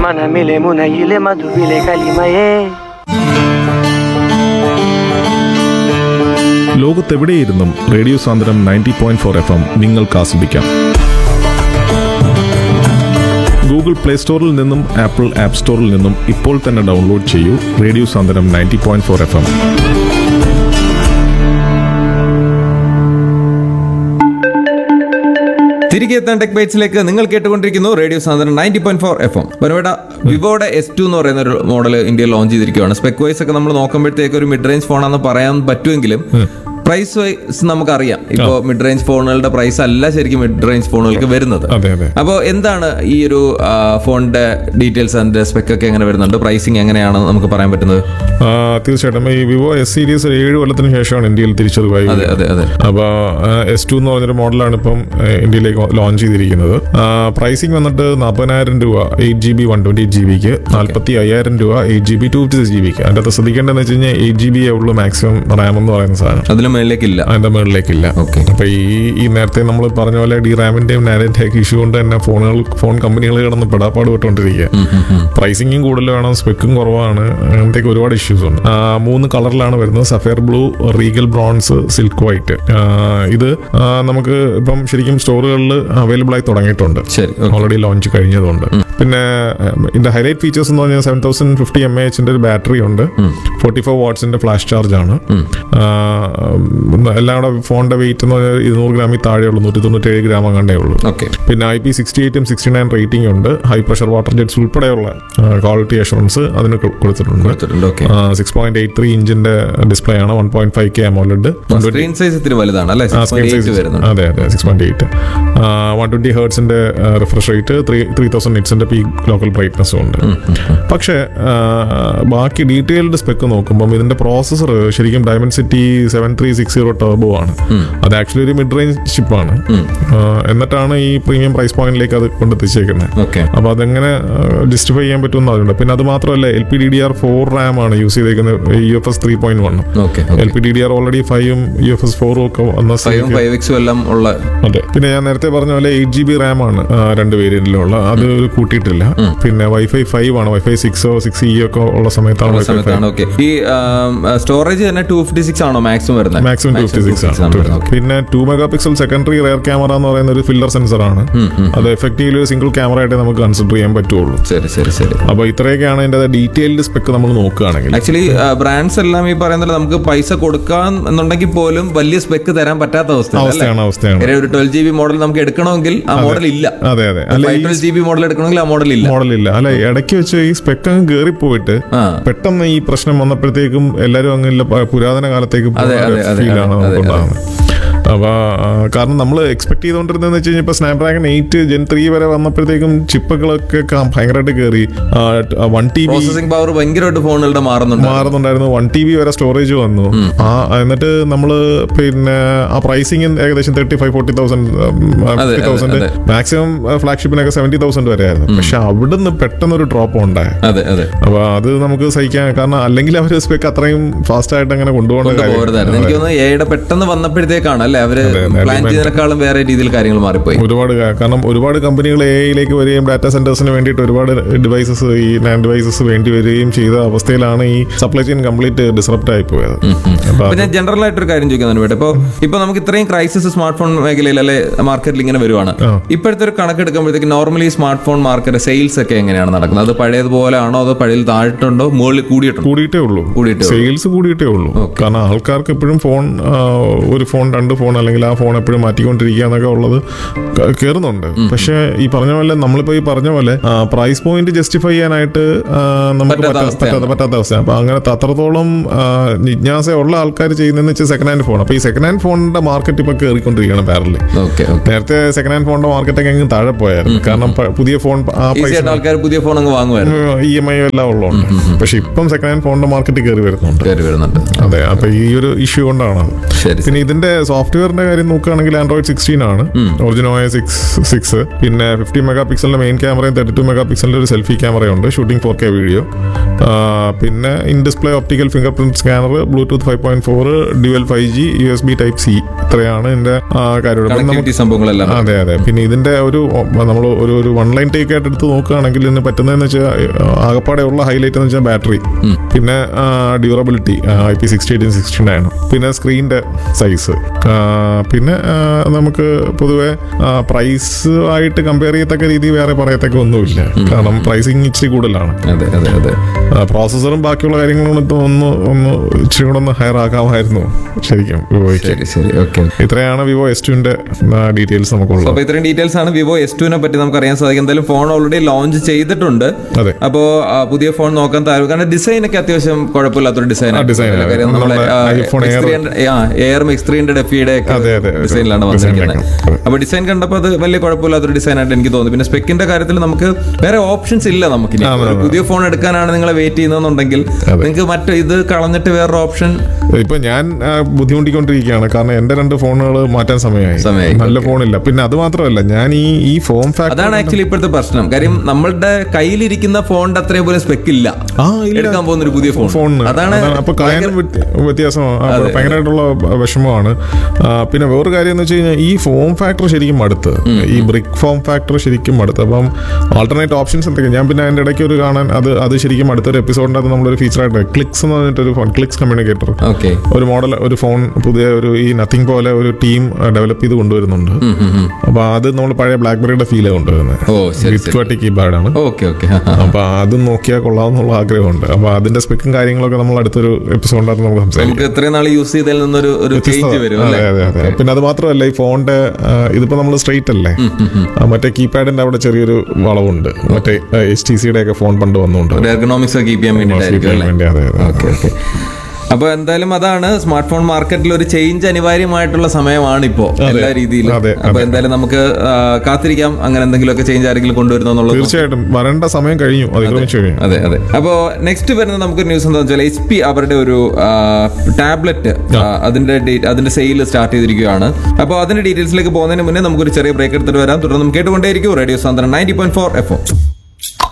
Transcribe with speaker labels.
Speaker 1: മനമിലെ മുനയിലെ മധുവിലെ കലിമയേ.
Speaker 2: ലോകത്തെവിടെയിരുന്നും radio Sandram 90.4 FM നിങ്ങൾക്ക് ആസ്വദിക്കാം. Google play സ്റ്റോറിൽ നിന്നും ആപ്പിൾ ആപ്പ് സ്റ്റോറിൽ നിന്നും ഇപ്പോൾ തന്നെ ഡൗൺലോഡ് ചെയ്യൂ റേഡിയോ സാന്ദ്രം 90.4 FM.
Speaker 3: തിരികെ എത്താൻ ടെക് ബൈറ്റ്സിലേക്ക് നിങ്ങൾ കേട്ടുകൊണ്ടിരിക്കുന്നു റേഡിയോ സാന്ദ്രൻ 90.4 FM. ബനുവേട്ട, വിവോയുടെ S2 എന്ന് പറയുന്ന ഒരു മോഡൽ ഇന്ത്യയിൽ ലോഞ്ച് ചെയ്തിരിക്കുകയാണ്. സ്പെക് വൈസ് ഒക്കെ നമ്മൾ നോക്കുമ്പോഴത്തേക്ക് ഒരു മിഡ് റേഞ്ച് ഫോണാണെന്ന് പറയാൻ പറ്റുമെങ്കിലും പ്രൈസ് വൈസ് നമുക്കറിയാം ഇപ്പോൾ മിഡ് റേഞ്ച് ഫോണുകളുടെ പ്രൈസ് അല്ല ശരിക്കും മിഡ് റേഞ്ച് ഫോണുകൾക്ക് വരുന്നത്. അപ്പോൾ എന്താണ് ഈ ഒരു ഫോണിന്റെ ഡീറ്റെയിൽസ് അതിന്റെ സ്പെക് ഒക്കെ എങ്ങനെ വരുന്നുണ്ട്, പ്രൈസിങ് എങ്ങനെയാണ് നമുക്ക് പറയാൻ പറ്റുന്നത്?
Speaker 2: തീർച്ചയായിട്ടും ഈ വിവോ എസ് സീരീസ് 7 കൊല്ലത്തിന് ശേഷമാണ് ഇന്ത്യയിൽ തിരിച്ചറിവായി. അപ്പോൾ S2 എന്ന് പറഞ്ഞൊരു മോഡലാണ് ഇപ്പം ഇന്ത്യയിലേക്ക് ലോഞ്ച് ചെയ്തിരിക്കുന്നത്. പ്രൈസിങ് വന്നിട്ട് 40,000 രൂപ 8GB 128GB, 45,000 രൂപ 8GB 256GB. അതിൻ്റെ അകത്ത് ശ്രദ്ധിക്കേണ്ടതെന്ന് വെച്ച് കഴിഞ്ഞാൽ 8GB ഉള്ളൂ മാക്സിമം റാം എന്ന് പറയുന്ന സാധനം. അതിന്റെ മുകളിലേക്കില്ല. അപ്പൊ ഈ നേരത്തെ നമ്മൾ പറഞ്ഞ പോലെ ഡി റാമിന്റെയും നാനോടെക് ഇഷ്യൂ കൊണ്ട് തന്നെ ഫോൺ കമ്പനികൾ കിടന്ന് പെടാപ്പാട് വിട്ടുകൊണ്ടിരിക്കുക. പ്രൈസിങ്ങും കൂടുതൽ വേണം, സ്പെക്കും കുറവാണ്, അങ്ങനത്തേക്ക് ഒരുപാട് ഇഷ്യൂസ് ഉണ്ട്. 3 കളറിലാണ് വരുന്നത്: sapphire blue, Regal bronze, silk white. ഇത് നമുക്ക് ഇപ്പം ശരിക്കും സ്റ്റോറുകളിൽ അവൈലബിൾ ആയി തുടങ്ങിയിട്ടുണ്ട്, ഓൾറെഡി ലോഞ്ച് കഴിഞ്ഞതുകൊണ്ട്. പിന്നെ ഇതിന്റെ ഹൈലൈറ്റ് ഫീച്ചേഴ്സ് എന്ന് പറഞ്ഞാൽ 7050 mAh ഒരു ബാറ്ററി ഉണ്ട്, 44 വാട്ട്സിന്റെ ഫ്ലാഷ് ചാർജ് ആണ്. എല്ലാം കൂടെ ഫോണിന്റെ വെയിറ്റ് എന്ന് പറഞ്ഞാൽ 200 ഗ്രാമിൽ താഴെയുള്ളൂ, 197 ഗ്രാം അങ്ങണ്ടേ ഉള്ളൂ. പിന്നെ IP68 69 റേറ്റിംഗ് ഉണ്ട്. ഹൈ പ്രഷർ വാട്ടർ ജെറ്റ്സ് ഉൾപ്പെടെയുള്ള ക്വാളിറ്റി അഷുറൻസ് അതിന് കൊടുത്തിട്ടുണ്ട്. 6.83 ഇഞ്ചിന്റെ ഡിസ്പ്ലേ ആണ്, 1.5K AMOLED.
Speaker 3: സ്ക്രീൻ സൈസ് ഇത്തിരി വലുതാണ് അല്ലേ?
Speaker 2: അതെ 6.8. 120 ഹെർട്സിന്റെ റിഫ്രഷ് റേറ്റ്, 3000 നിറ്റ്സിന്റെ പീക്ക് ലോക്കൽ ബ്രൈറ്റ്നസ്സും ഉണ്ട്. പക്ഷേ ബാക്കി ഡീറ്റെയിൽഡ് സ്പെക്ക് നോക്കുമ്പോൾ ഇതിന്റെ പ്രോസസർ ശരിക്കും ഡയമൻസിറ്റി 7360 ടർബോ ആണ്. അത് ആക്ച്വലി ഒരു മിഡ് റേഞ്ച് ചിപ്പാണ്. എന്നിട്ടാണ് ഈ പ്രീമിയം പ്രൈസ് പോയിന്റിലേക്ക് അത് കൊണ്ടെത്തിച്ചേക്കുന്നത്. അപ്പൊ അതെങ്ങനെ ജസ്റ്റിഫൈ ചെയ്യാൻ പറ്റുമെന്ന് അതുകൊണ്ട്. പിന്നെ അത് മാത്രമല്ല, LPDDR4 റാം ആണ് യൂസ് ചെയ്തേക്കുന്നത്, UFS 3.1. LPDDR ഓൾറെഡി 5ഉം UFS 4ഉം ഒക്കെ വന്ന. അതെ. പിന്നെ ഞാൻ നേരത്തെ പറഞ്ഞ പോലെ 8GB റാം ആണ് 2 വേരിയന്റിലുള്ള, അത് കൂട്ടിയിട്ടില്ല. പിന്നെ വൈഫൈ 5 ആണ്, വൈഫൈ 6 6E ഒക്കെ ഉള്ള സമയത്താണ്.
Speaker 3: ഈ സ്റ്റോറേജ് തന്നെ 256 ആണോ മാക്സിമം വരുന്നത്?
Speaker 2: മാക്സിമം 256 ആണ്. പിന്നെ 2 മെഗാപിക്സൽ സെക്കൻഡറി റിയർ ക്യാമറ എന്ന് പറയുന്ന ഒരു ഫില്ലർ സെൻസർ ആണ്. അത് എഫക്റ്റീവ്ലി ഒരു സിംഗിൾ ക്യാമറ ആയിട്ട് നമുക്ക് കൺസിഡർ ചെയ്യാൻ പറ്റുള്ളൂ. അപ്പൊ ഇത്രയൊക്കെയാണ് അതിന്റെ ഡീറ്റെയിൽഡ് സ്പെക്ക് നമ്മൾ നോക്കുകയാണെങ്കിൽ.
Speaker 3: ആക്ച്വലി ബ്രാൻഡ്സ് എല്ലാം ഈ പറയുന്നത് നമുക്ക് പൈസ കൊടുക്കാൻ എന്നുണ്ടെങ്കിൽ പോലും വലിയ സ്പെക്ക് തരാൻ പറ്റാത്ത അവസ്ഥയാണ്. ഒരു 12GB മോഡൽ നമുക്ക് എടുക്കണമെങ്കിൽ ആ മോഡൽ ഇല്ല.
Speaker 2: അതെ
Speaker 3: 12GB മോഡൽ എടുക്കണമെങ്കിൽ ആ മോഡൽ ഇല്ല.
Speaker 2: അല്ല, ഇടയ്ക്ക് വെച്ച് ഈ സ്പെക്ക് അങ്ങ് കയറിപ്പോയിട്ട് പെട്ടെന്ന് ഈ പ്രശ്നം വന്നപ്പോഴത്തേക്കും എല്ലാവരും അങ്ങ് പുരാതന കാലത്തേക്ക് ഫീലാണ് നമുക്കുണ്ടാകുന്നത്. അപ്പോൾ കാരണം നമ്മൾ എക്സ്പെക്ട് ചെയ്തുകൊണ്ടിരുന്നതെന്ന് വെച്ച് കഴിഞ്ഞാൽ ഇപ്പോൾ സ്നാപ്ഡ്രാഗൺ 8 Gen 3 വരെ വന്നപ്പോഴത്തേക്കും ചിപ്പുകളൊക്കെ ഭയങ്കരമായിട്ട് കയറി. 1TB
Speaker 3: പ്രോസസിംഗ് പവർ ഭയങ്കരമായിട്ട് ഫോണുകളുടെ മാറുന്നുണ്ടായിരുന്നു.
Speaker 2: 1TB വരെ സ്റ്റോറേജ് വന്നു. എന്നിട്ട് നമ്മൾ പിന്നെ ആ പ്രൈസിങ് ഏകദേശം 35,000-40,000 മാക്സിമം ഫ്ലാഗ്ഷിപ്പിനൊക്കെ 70,000 വരെ ആയിരുന്നു. പക്ഷെ അവിടുന്ന് പെട്ടെന്നൊരു ഡ്രോപ്പ് ഉണ്ടായി. അപ്പൊ അത് നമുക്ക് സഹിക്കാൻ, കാരണം അല്ലെങ്കിൽ അവർ സ്പെക്ക് അത്രയും ഫാസ്റ്റ് ആയിട്ട് അങ്ങനെ കൊണ്ടുപോകേണ്ട കാര്യം
Speaker 3: പെട്ടെന്ന് വന്നപ്പോഴത്തേക്കാണ് അല്ലെ അവര് പ്ലാൻ ചെയ്തതിനേക്കാളും വേറെ രീതിയിൽ കാര്യങ്ങൾ മാറിപ്പോയി.
Speaker 2: ഒരുപാട് കമ്പനികൾ AI-യിലേക്ക് വരികയും ഡാറ്റാ സെന്റേഴ്സിന് വേണ്ടിയിട്ട് ഒരുപാട് ഡിവൈസസ്, ഈ നാൻഡ് ഡിവൈസസ് വേണ്ടി വരികയും ചെയ്ത അവസ്ഥയിലാണ് ഈ സപ്ലൈ ചെയിൻ കംപ്ലീറ്റ് ഡിസ്റപ്റ്റ് ആയി പോയത്.
Speaker 3: പിന്നെ ജനറൽ ആയിട്ടൊരു കാര്യം ചോദിക്കാൻ വേണ്ടി, ഇപ്പൊ നമുക്ക് ഇത്രയും ക്രൈസിസ് സ്മാർട്ട് ഫോൺ മേഖലയിൽ അല്ലെ മാർക്കറ്റിൽ ഇങ്ങനെ വരുവാണ്. ഇപ്പോഴത്തെ ഒരു കണക്കെടുക്കുമ്പോഴത്തേക്ക് normally smart phone market sales ഒക്കെ എങ്ങനെയാണ് നടക്കുന്നത്? അത് പഴയതുപോലെ ആണോ, അതോ പഴയ താഴ്ത്തുണ്ടോ, മുകളിൽ കൂടിയിട്ടേ ഉള്ളൂ?
Speaker 2: സെയിൽസ് കൂടിയിട്ടേ ഉള്ളൂ. കാരണം ആൾക്കാർക്ക് എപ്പോഴും ഫോൺ, ഒരു ഫോൺ 2 ഫോൺ അല്ലെങ്കിൽ ആ ഫോൺ എപ്പോഴും മാറ്റിക്കൊണ്ടിരിക്കുക എന്നൊക്കെ ഉള്ളത് കയറുന്നുണ്ട്. പക്ഷെ ഈ പറഞ്ഞ പോലെ നമ്മളിപ്പോ ഈ പറഞ്ഞ പോലെ പ്രൈസ് പോയിന്റ് ജസ്റ്റിഫൈ ചെയ്യാനായിട്ട് നമുക്ക് പറ്റാത്ത അവസ്ഥ. അപ്പൊ അങ്ങനത്തെ അത്രത്തോളം ജിജ്ഞാസയുള്ള ആൾക്കാർ ചെയ്യുന്നതെന്ന് വെച്ചാൽ സെക്കൻഡ് ഹാൻഡ് ഫോൺ. അപ്പൊ ഈ സെക്കൻഡ് ഹാൻഡ് ഫോണിന്റെ മാർക്കറ്റ് ഇപ്പൊ കയറിക്കൊണ്ടിരിക്കുകയാണ് പാരലി. നേരത്തെ സെക്കൻഡ് ഹാൻഡ് ഫോണിന്റെ മാർക്കറ്റ് അങ്ങ് താഴെ പോയായിരുന്നു. കാരണം പുതിയ ഫോൺ
Speaker 3: പുതിയ ഫോൺ
Speaker 2: EMI എല്ലാം ഉള്ളതുകൊണ്ട്. പക്ഷെ ഇപ്പം സെക്കൻഡ് ഹാൻഡ് ഫോണിന്റെ മാർക്കറ്റ് കയറി വരുന്നുണ്ട്. അതെ, അപ്പൊ ഈ ഒരു ഇഷ്യൂ കൊണ്ടാണ്. പിന്നെ ഇതിന്റെ സോഫ്റ്റ്വെയർ സോഫ്റ്റ്വെയറിന്റെ കാര്യം നോക്കുകയാണെങ്കിൽ ആൻഡ്രോയിഡ് 16 ആണ്, ഒറിജിനൽ OS 6. പിന്നെ 50 മെഗാ പിക്സലിന്റെ മെയിൻ ക്യാമറയും 32 മെഗാ പിക്സലിന്റെ ഒരു സെൽഫി ക്യാമറയുണ്ട്, ഷൂട്ടിംഗ് 4K വീഡിയോ. പിന്നെ in display optical finger print scanner, Bluetooth 5.4, dual 5G, USB Type-C. ഇത്രയാണ് ഇതിന്റെ
Speaker 3: സംഭവങ്ങളെല്ലാം.
Speaker 2: അതെ. പിന്നെ ഇതിന്റെ ഒരു നമ്മൾ ഒരു വൺ ലൈൻ ടേക്ക് ആയിട്ട് എടുത്ത് നോക്കുകയാണെങ്കിൽ ഇതിന് പറ്റുന്നതെന്ന് വെച്ചാൽ ആകപ്പാടെ ഉള്ള ഹൈലൈറ്റ് എന്ന് വെച്ചാൽ ബാറ്ററി, പിന്നെ ഡ്യൂറബിലിറ്റി IP68 69, പിന്നെ സ്ക്രീനിന്റെ സൈസ്. പിന്നെ നമുക്ക് പൊതുവെ പ്രൈസ് ആയിട്ട് കമ്പയർ ചെയ്യത്തക്ക രീതി വേറെ പറയത്തക്ക ഒന്നുമില്ല, കാരണം പ്രൈസിങ് ഇച്ചിരി കൂടുതലാണ്. പ്രോസസ്സറും ബാക്കിയുള്ള കാര്യങ്ങളും ഒന്ന് ഇച്ചിരി കൂടെ ഒന്ന് ഹയർ ആക്കാമായിരുന്നു ശരിക്കും വിവോയ്ക്ക്. ഇത്രയാണ് വിവോ S2ന്റെ ഡീറ്റെയിൽസ് നമുക്കുള്ളത്.
Speaker 3: അപ്പൊ ഇത്രയും ഡീറ്റെയിൽസ് ആണ് വിവോ S2നെ പറ്റി നമുക്ക് അറിയാൻ സാധിക്കും. എന്തായാലും ഫോൺ ഓൾറെഡി ലോഞ്ച് ചെയ്തിട്ടുണ്ട്. അപ്പോ പുതിയ ഫോൺ നോക്കാൻ താല്പര്യം, കാരണം ഡിസൈൻ ഒക്കെ അത്യാവശ്യം കുഴപ്പമില്ലാത്തൊരു ഡിസൈനാണ്. എയർ Max 300 FE ഡിസൈനിലാണ് വന്നിരിക്കുന്നത്. അപ്പൊ ഡിസൈൻ കണ്ടപ്പോൾ അത് വലിയ കുഴപ്പമില്ലാത്തൊരു ഡിസൈനായിട്ട് എനിക്ക് തോന്നുന്നു. പിന്നെ സ്പെക്കിന്റെ കാര്യത്തിൽ നമുക്ക് വേറെ ഓപ്ഷൻസ് ഇല്ല. നമുക്ക് പുതിയ ഫോൺ എടുക്കാനാണ് നിങ്ങളെ വെയിറ്റ് ചെയ്യുന്നതെന്നുണ്ടെങ്കിൽ നിങ്ങൾക്ക് മറ്റേ ഇത് കളഞ്ഞിട്ട് വേറൊരു ഓപ്ഷൻ.
Speaker 2: ഇപ്പൊ ഞാൻ ബുദ്ധിമുട്ടിക്കൊണ്ടിരിക്കുകയാണ്, കാരണം എന്റെ 2 ഫോണുകൾ മാറ്റാൻ സമയമായി. നല്ല ഫോണില്ല. പിന്നെ അത് മാത്രമല്ല, ഞാൻ ഈ ഫോം ഫാക്ടർ,
Speaker 3: അതാണ് ആക്ച്വലി ഇപ്പോഴത്തെ പ്രശ്നം. കാര്യം നമ്മളുടെ കയ്യിലിരിക്കുന്ന ഫോണിന്റെ അത്രയും പോലും സ്പെക്ക് ഇല്ല എടുക്കാൻ പോകുന്ന ഒരു പുതിയ ഫോൺ. അതാണ്
Speaker 2: അപ്പൊ വ്യത്യാസമാണ്, ഭയങ്കരമായിട്ടുള്ള വിഷമമാണ്. പിന്നെ വേറൊരു കാര്യം എന്ന് വെച്ച് കഴിഞ്ഞാൽ ഈ ഫോം ഫാക്ടർ ശരിക്കും മടുത്ത്, ഈ ബ്രിക്ക് ഫോം ഫാക്ടർ ശരിക്കും മടുത്ത്. അപ്പം ആൾട്ടർനേറ്റ് ഓപ്ഷൻസ് എന്തൊക്കെ ഞാൻ പിന്നെ അതിന്റെ ഇടയ്ക്ക് ഒരു കാണാൻ അത് ശരിക്കും അടുത്തൊരു എപ്പിസോഡിന്റെ അത് നമ്മളൊരു ഫീച്ചറായിട്ട് ക്ലിക്സ് എന്ന് പറഞ്ഞിട്ടൊരു ഫോൺ, ക്ലിക്സ് കമ്മ്യൂണിക്കേറ്റർ, ഒരു മോഡൽ, ഒരു ഫോൺ പുതിയ ഒരു ഈ നത്തിങ് പോലെ ഒരു ടീം ഡെവലപ്പ് ചെയ്ത് കൊണ്ടുവരുന്നുണ്ട്. അപ്പൊ അത് നമ്മൾ പഴയ ബ്ലാക്ക്ബെറിയുടെ ഫീല് കൊണ്ടുവരുന്നത്, വിത്ത് കീപാഡാണ്. അപ്പൊ അത് നോക്കിയാൽ കൊള്ളാമെന്നുള്ള ആഗ്രഹമുണ്ട്. അപ്പൊ അതിന്റെ സ്പെക്കും കാര്യങ്ങളൊക്കെ നമ്മൾ അടുത്തൊരു എപ്പിസോഡിനകത്ത് നമുക്ക് സംസാരിക്കാം. അതെ. പിന്നെ അത് മാത്രമല്ല, ഈ ഫോണിന്റെ ഇതിപ്പോ നമ്മൾ സ്ട്രെയിറ്റ് അല്ലേ, മറ്റേ കീപാഡിന്റെ അവിടെ ചെറിയൊരു വളവുണ്ട്, മറ്റേ HTCയുടെ ഒക്കെ ഫോൺ പണ്ട് വന്നുകൊണ്ട്
Speaker 3: എർഗണോമിക്സ് കീപ്പ് ചെയ്യാൻ വേണ്ടി. അപ്പൊ എന്തായാലും അതാണ് സ്മാർട്ട് ഫോൺ മാർക്കറ്റിൽ ഒരു ചേഞ്ച് അനിവാര്യമായിട്ടുള്ള സമയമാണ് ഇപ്പോ എല്ലാ രീതിയിലും. അപ്പൊ എന്തായാലും നമുക്ക് കാത്തിരിക്കാം അങ്ങനെ എന്തെങ്കിലുമൊക്കെ ചേഞ്ച് ആരെങ്കിലും കൊണ്ടുവരുന്നു എന്നുള്ളത്.
Speaker 2: തീർച്ചയായിട്ടും വരേണ്ട സമയം കഴിഞ്ഞു.
Speaker 3: അതെ. അപ്പോ നെക്സ്റ്റ് വരുന്നത് നമുക്കൊരു ന്യൂസ് എന്താണെന്ന് വെച്ചാൽ HP അവരുടെ ഒരു ടാബ്ലറ്റ് അതിന്റെ സെയിൽ സ്റ്റാർട്ട് ചെയ്തിരിക്കുകയാണ്. അപ്പോൾ അതിന്റെ ഡീറ്റെയിൽസിലേക്ക് പോകുന്നതിന് മുന്നേ നമുക്കൊരു ചെറിയ ബ്രേക്ക് എടുത്തിട്ട് വരാം. തുടർന്ന് കേട്ടുകൊണ്ടേയിരിക്കും റേഡിയോ സാന്ത്വനം 90.4 FM.